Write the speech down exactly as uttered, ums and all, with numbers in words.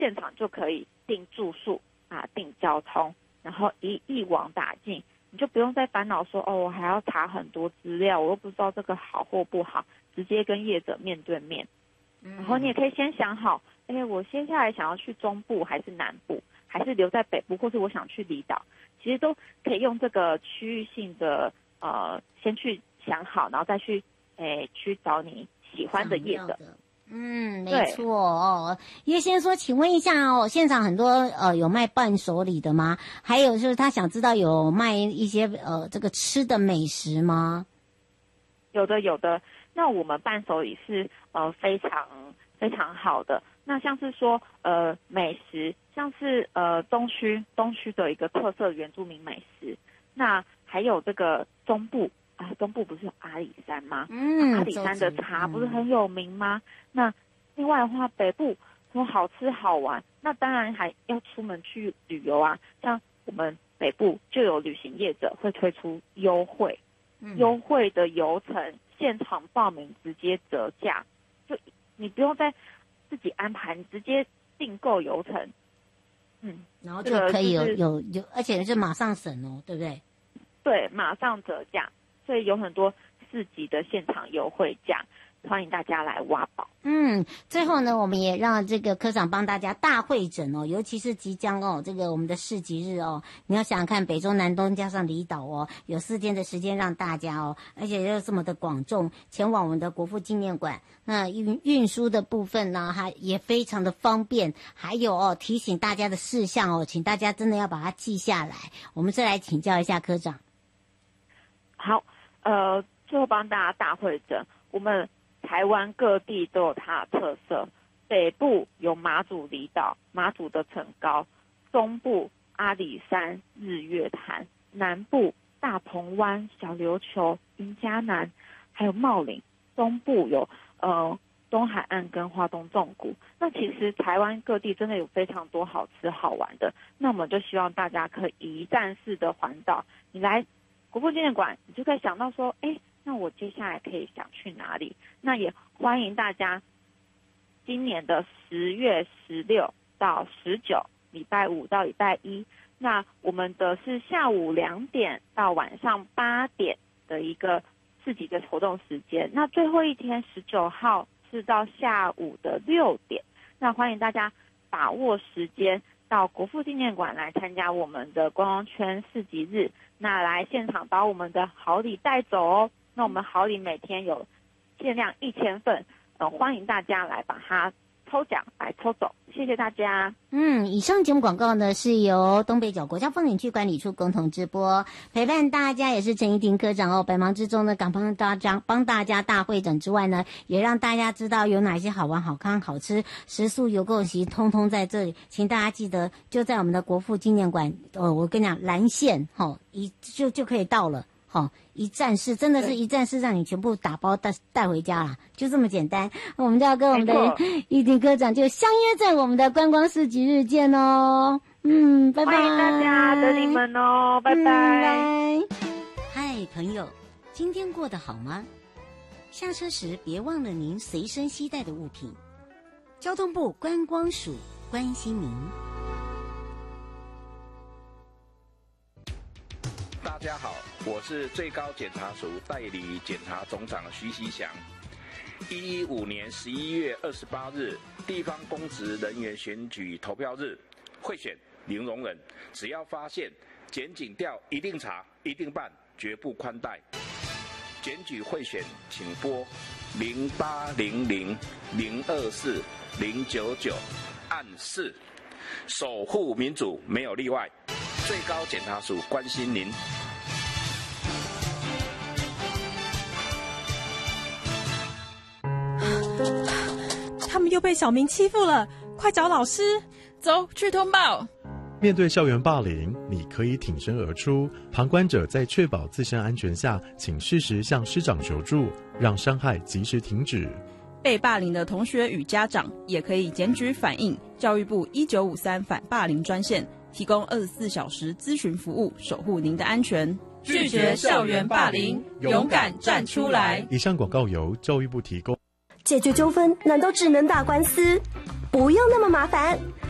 现场就可以订住宿啊，订交通，然后一一网打尽，你就不用再烦恼说哦，我还要查很多资料，我又不知道这个好或不好，直接跟业者面对面。然后你也可以先想好，哎，我接下来想要去中部还是南部，还是留在北部，或是我想去离岛，其实都可以用这个区域性的呃，先去想好，然后再去诶去找你喜欢的业者。 嗯，没错哦。叶先说，请问一下哦，现场很多呃有卖伴手礼的吗？还有就是他想知道有卖一些呃这个吃的美食吗？ 有的有的。那我们伴手礼是呃非常非常好的。那像是说呃美食，像是呃东区东区的一个特色原住民美食，那还有这个中部。啊，东部不是有阿里山吗？ 嗯， 阿里山的茶不是很有名吗？嗯、那另外的话，北部说好吃好玩，那当然还要出门去旅游啊。像我们北部就有旅行业者会推出优惠，嗯、优惠的游程现场报名直接折价，就你不用再自己安排，你直接订购游程，嗯， 然后就可以有、这个就是、有有，而且是马上省哦，对不对？ 对，马上折价。所以有很多市集的现场优惠价，欢迎大家来挖宝。 嗯，最后呢，我们也让这个科长帮大家大会诊哦，尤其是即将哦，这个我们的市集日哦，你要想想看，北中南东加上离岛哦，有四天的时间让大家哦，而且又这么的广众前往我们的国父纪念馆，那运运输的部分呢，还也非常的方便，还有哦，提醒大家的事项哦，请大家真的要把它记下来。我们再来请教一下科长。 好，呃，最后帮大家大会诊，我们台湾各地都有它的特色。北部有马祖离岛，马祖的城高；中部阿里山、日月潭；南部大鹏湾、小琉球、云嘉南，还有茂林。东部有呃东海岸跟花东纵谷。那其实台湾各地真的有非常多好吃好玩的，那我们就希望大家可以一站式的环岛，你来国父纪念馆，你就可以想到说，哎，那我接下来可以想去哪里？那也欢迎大家今年的十月十六到十九，礼拜五到礼拜一，那我们的是下午两点到晚上八点的一个市集的活动时间。那最后一天十九号是到下午的六点，那欢迎大家把握时间到国父纪念馆来参加我们的观光圈市集日。那来现场把我们的好礼带走哦。那我们好礼每天有限量一千份，呃，欢迎大家来把它抽奖来抽走，谢谢大家。 嗯，以上节目广告呢是由东北角国家风景区管理处共同直播，陪伴大家也是陈怡婷科长哦。百忙之中呢，敢帮大家帮大家大会诊之外呢，也让大家知道有哪些好玩、好看、好吃，食宿游购席通通在这里，请大家记得就在我们的国父纪念馆哦。我跟你讲，蓝线哈一就就可以到了。好、哦，一站式真的是一站式，让你全部打包带带回家啦，就这么简单。我们就要跟我们的怡婷科长就相约在我们的观光市集日见哦。嗯，拜拜， 欢迎大家，等你们哦，拜拜。 嗯、拜。嗨，朋友，今天过得好吗？下车时别忘了您随身携带的物品。交通部观光署关心您。 大家好，我是最高检察署代理检察总长徐锡祥。一一五年十一月二十八日，地方公职人员选举投票日，贿选零容忍，只要发现检警调一定查，一定办，绝不宽待。检举贿选，请拨零八零零零二四零九九，按四，守护民主没有例外。最高检察署关心您。 他们又被小明欺负了，快找老师！ 走去通报。 面对校园霸凌，你可以挺身而出。旁观者在确保自身安全下，请适时向师长求助，让伤害及时停止。 被霸凌的同学与家长也可以检举反映教育部一九五三反霸凌专线，提供二十四小时咨询服务，守护您的安全。 拒绝校园霸凌，勇敢站出来。 以上广告由教育部提供。 解决纠纷难道只能打官司？不用那么麻烦，